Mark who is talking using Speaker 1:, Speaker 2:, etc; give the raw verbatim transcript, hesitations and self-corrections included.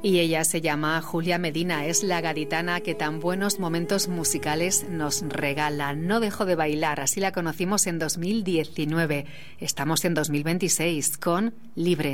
Speaker 1: Y ella se llama Julia Medina, es la gaditana que tan buenos momentos musicales nos regala. No dejó de bailar, así la conocimos en dos mil diecinueve. Estamos en dos mil veintiséis con Libre.